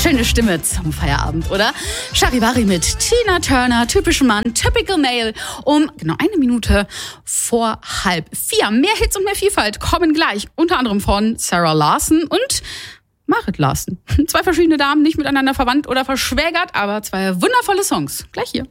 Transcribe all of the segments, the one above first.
Schöne Stimme zum Feierabend, oder? Charivari mit Tina Turner, typischen Mann, Typical Male, um genau 1 Minute vor 3:30. Mehr Hits und mehr Vielfalt kommen gleich, unter anderem von Sarah Larson und Marit Larson. 2 verschiedene Damen, nicht miteinander verwandt oder verschwägert, aber 2 wundervolle Songs. Gleich hier.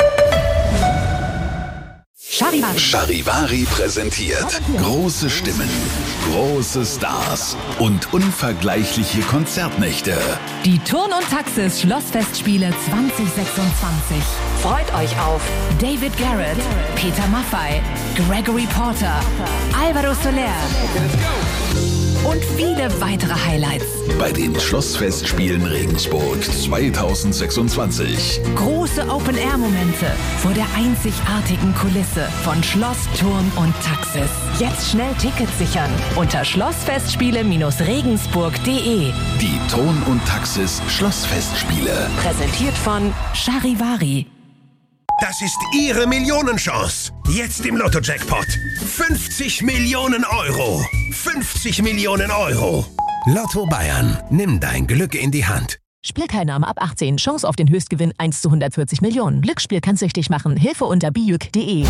Charivari präsentiert große Stimmen, große Stars und unvergleichliche Konzertnächte. Die Turn- und Taxis Schlossfestspiele 2026. Freut euch auf David Garrett, Peter Maffay, Gregory Porter, Alvaro Soler und viele weitere Highlights. Bei den Schlossfestspielen Regensburg 2026. Große Open-Air-Momente vor der einzigartigen Kulisse von Schloss, Turm und Taxis. Jetzt schnell Tickets sichern unter schlossfestspiele-regensburg.de. Die Turn- und Taxis Schlossfestspiele. Präsentiert von Charivari. Das ist Ihre Millionenchance. Jetzt im Lotto-Jackpot. 50 Millionen Euro. 50 Millionen Euro. Lotto Bayern. Nimm dein Glück in die Hand. Spielteilnahme ab 18. Chance auf den Höchstgewinn 1 zu 140 Millionen. Glücksspiel kann süchtig machen. Hilfe unter bijuk.de.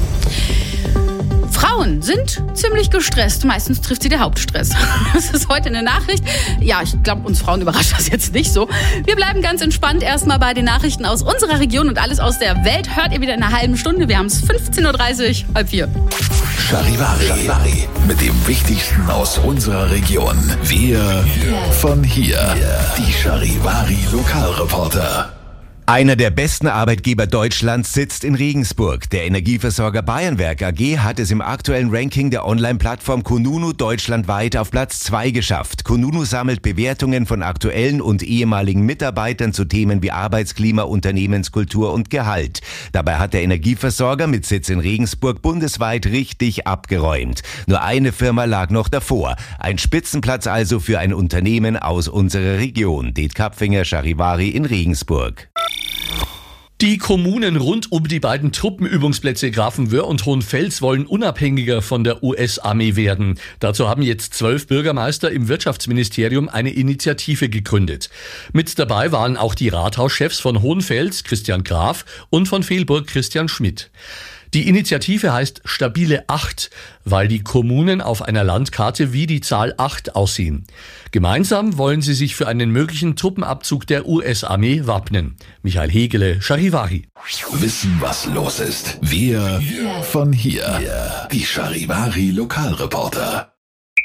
Frauen sind ziemlich gestresst. Meistens trifft sie der Hauptstress. Das ist heute eine Nachricht. Ja, ich glaube, uns Frauen überrascht das jetzt nicht so. Wir bleiben ganz entspannt erstmal bei den Nachrichten aus unserer Region und alles aus der Welt hört ihr wieder in einer halben Stunde. Wir haben es 15:30 Uhr, 3:30. Charivari mit dem Wichtigsten aus unserer Region. Wir von hier. Die Charivari Lokalreporter. Einer der besten Arbeitgeber Deutschlands sitzt in Regensburg. Der Energieversorger Bayernwerk AG hat es im aktuellen Ranking der Online-Plattform Kununu deutschlandweit auf Platz 2 geschafft. Kununu sammelt Bewertungen von aktuellen und ehemaligen Mitarbeitern zu Themen wie Arbeitsklima, Unternehmenskultur und Gehalt. Dabei hat der Energieversorger mit Sitz in Regensburg bundesweit richtig abgeräumt. Nur eine Firma lag noch davor. Ein Spitzenplatz also für ein Unternehmen aus unserer Region. Det Kapfinger, Charivari in Regensburg. Die Kommunen rund um die beiden Truppenübungsplätze Grafenwöhr und Hohenfels wollen unabhängiger von der US-Armee werden. Dazu haben jetzt 12 Bürgermeister im Wirtschaftsministerium eine Initiative gegründet. Mit dabei waren auch die Rathauschefs von Hohenfels, Christian Graf, und von Velburg, Christian Schmidt. Die Initiative heißt Stabile 8, weil die Kommunen auf einer Landkarte wie die Zahl 8 aussehen. Gemeinsam wollen sie sich für einen möglichen Truppenabzug der US-Armee wappnen. Michael Hegele, Charivari. Wissen, was los ist. Wir von hier. Die Charivari Lokalreporter.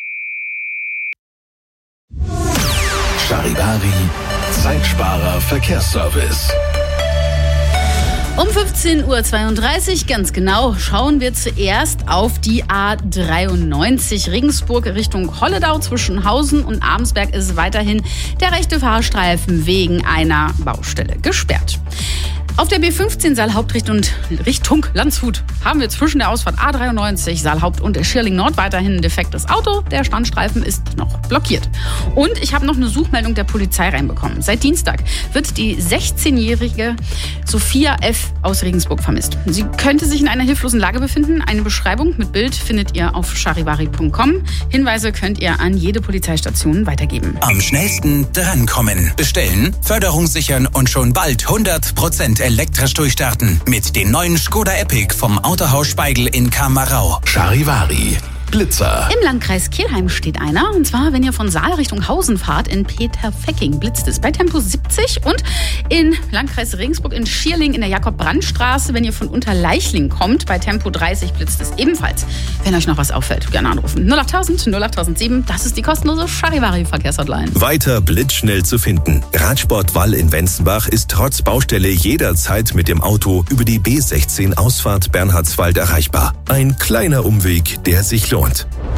Charivari Zeitsparer Verkehrsservice. Um 15:32 Uhr, ganz genau, schauen wir zuerst auf die A93 Regensburg Richtung Holledau. Zwischen Hausen und Abensberg ist weiterhin der rechte Fahrstreifen wegen einer Baustelle gesperrt. Auf der B15 Saalhaupt Richtung Landshut haben wir zwischen der Ausfahrt A93 Saalhaupt und Schierling Nord weiterhin ein defektes Auto. Der Standstreifen ist noch blockiert. Und ich habe noch eine Suchmeldung der Polizei reinbekommen. Seit Dienstag wird die 16-jährige Sophia F. aus Regensburg vermisst. Sie könnte sich in einer hilflosen Lage befinden. Eine Beschreibung mit Bild findet ihr auf charivari.com. Hinweise könnt ihr an jede Polizeistation weitergeben. Am schnellsten drankommen. Bestellen, Förderung sichern und schon bald 100% elektrisch durchstarten mit den neuen Skoda Epic vom Autohaus Speigl in Kamerau. Charivari Blitzer. Im Landkreis Kelheim steht einer, und zwar, wenn ihr von Saal Richtung Hausen fahrt, in Peterfecking blitzt es bei Tempo 70 und in Landkreis Regensburg in Schierling in der Jakob-Brandt-Straße, wenn ihr von Unterleichling kommt, bei Tempo 30 blitzt es ebenfalls. Wenn euch noch was auffällt, gerne anrufen. 08000 08007, das ist die kostenlose Charivari-Verkehrshotline. Weiter blitzschnell zu finden. Radsport Wall in Wenzenbach ist trotz Baustelle jederzeit mit dem Auto über die B16 Ausfahrt Bernhardswald erreichbar. Ein kleiner Umweg, der sich lohnt.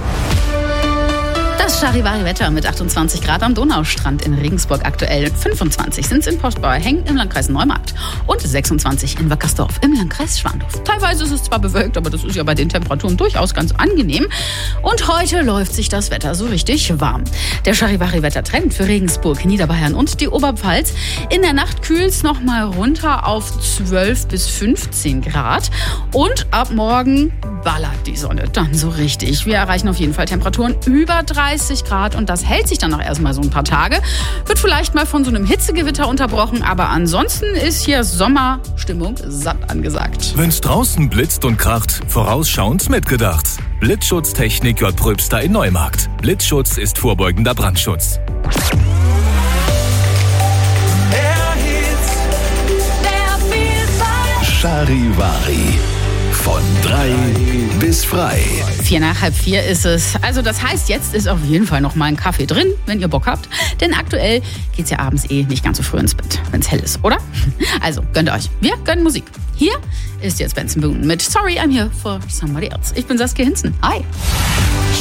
Das Charivari-Wetter mit 28 Grad am Donaustrand in Regensburg aktuell. 25 sind es in Postbauer-Hengen im Landkreis Neumarkt und 26 in Wackersdorf im Landkreis Schwandorf. Teilweise ist es zwar bewölkt, aber das ist ja bei den Temperaturen durchaus ganz angenehm. Und heute läuft sich das Wetter so richtig warm. Der Charivari-Wettertrend für Regensburg, Niederbayern und die Oberpfalz. In der Nacht kühlt es nochmal runter auf 12 bis 15 Grad. Und ab morgen ballert die Sonne dann so richtig. Wir erreichen auf jeden Fall Temperaturen über 30 31 Grad und das hält sich dann noch erstmal so ein paar Tage. Wird vielleicht mal von so einem Hitzegewitter unterbrochen, aber ansonsten ist hier Sommerstimmung satt angesagt. Wenn's draußen blitzt und kracht, vorausschauend mitgedacht. Blitzschutztechnik J. Pröbster in Neumarkt. Blitzschutz ist vorbeugender Brandschutz. Charivari. Von 3 bis frei. 3:04 ist es. Also das heißt, jetzt ist auf jeden Fall noch mal ein Kaffee drin, wenn ihr Bock habt. Denn aktuell geht's ja abends nicht ganz so früh ins Bett, wenn's hell ist, oder? Also gönnt euch. Wir gönnen Musik. Hier ist jetzt Benson Boone mit Sorry, I'm Here for Somebody Else. Ich bin Saskia Hinzen. Hi.